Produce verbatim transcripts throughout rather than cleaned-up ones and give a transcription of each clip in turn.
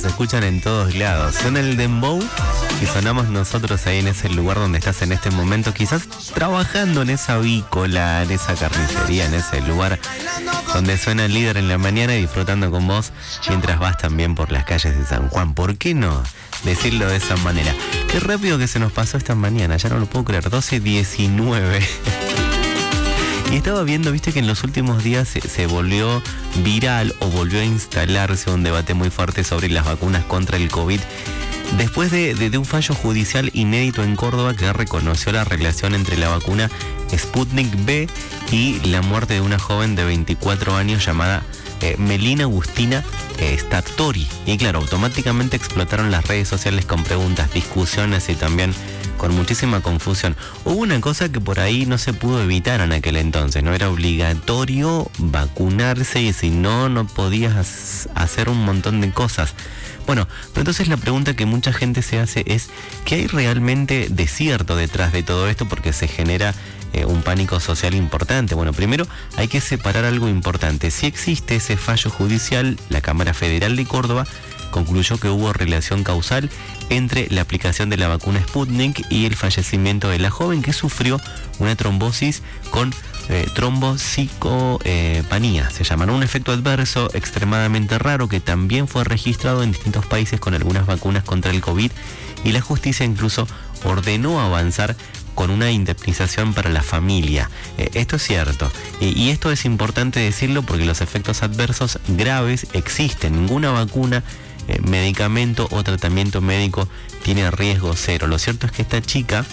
nos escuchan en todos lados. Suena el dembow y sonamos nosotros ahí en ese lugar donde estás en este momento, quizás trabajando en esa avícola, en esa carnicería, en ese lugar donde suena el líder en la mañana y disfrutando con vos mientras vas también por las calles de San Juan. ¿Por qué no decirlo de esa manera? Qué rápido que se nos pasó esta mañana, ya no lo puedo creer, doce diecinueve. Y estaba viendo, viste que en los últimos días se, se volvió viral o volvió a instalarse un debate muy fuerte sobre las vacunas contra el COVID. Después de, de, de un fallo judicial inédito en Córdoba que reconoció la relación entre la vacuna Sputnik V y la muerte de una joven de veinticuatro años llamada eh, Melina Agustina eh, Statori. Y claro, automáticamente explotaron las redes sociales con preguntas, discusiones y también con muchísima confusión. Hubo una cosa que por ahí no se pudo evitar en aquel entonces, no era obligatorio vacunarse y si no, no podías hacer un montón de cosas. Bueno, pero entonces la pregunta que mucha gente se hace es, ¿qué hay realmente de cierto detrás de todo esto? Porque se genera eh, un pánico social importante. Bueno, primero hay que separar algo importante. Si existe ese fallo judicial, la Cámara Federal de Córdoba concluyó que hubo relación causal entre la aplicación de la vacuna Sputnik y el fallecimiento de la joven que sufrió una trombosis con eh, trombocicopanía. Se llama, ¿no? Un efecto adverso extremadamente raro que también fue registrado en distintos países con algunas vacunas contra el COVID, y la justicia incluso ordenó avanzar con una indemnización para la familia. Eh, esto es cierto. Y, y esto es importante decirlo porque los efectos adversos graves existen. Ninguna vacuna, eh, medicamento o tratamiento médico tiene riesgo cero. Lo cierto es que esta chica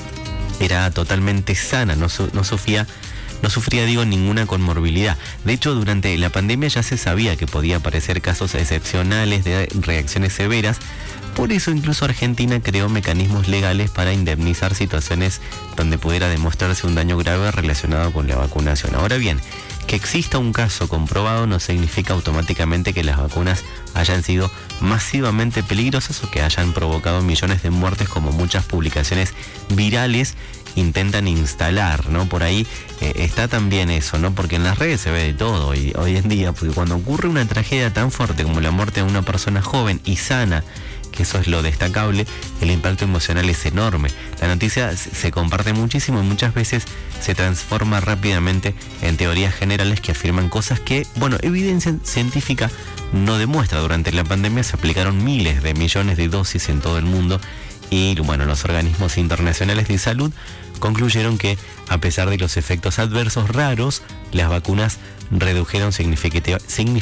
era totalmente sana, no, su, no sufría, no sufría, digo, ninguna comorbilidad. De hecho, durante la pandemia ya se sabía que podía aparecer casos excepcionales de reacciones severas. Por eso incluso Argentina creó mecanismos legales para indemnizar situaciones donde pudiera demostrarse un daño grave relacionado con la vacunación. Ahora bien, que exista un caso comprobado no significa automáticamente que las vacunas hayan sido masivamente peligrosas o que hayan provocado millones de muertes, como muchas publicaciones virales intentan instalar, ¿no? Por ahí eh, está también eso, ¿no? Porque en las redes se ve de todo y hoy en día, porque cuando ocurre una tragedia tan fuerte como la muerte de una persona joven y sana, que eso es lo destacable, el impacto emocional es enorme. La noticia se comparte muchísimo y muchas veces se transforma rápidamente en teorías generales que afirman cosas que, bueno, evidencia científica no demuestra. Durante la pandemia se aplicaron miles de millones de dosis en todo el mundo y, bueno, los organismos internacionales de salud concluyeron que, a pesar de los efectos adversos raros, las vacunas redujeron significativa, significativamente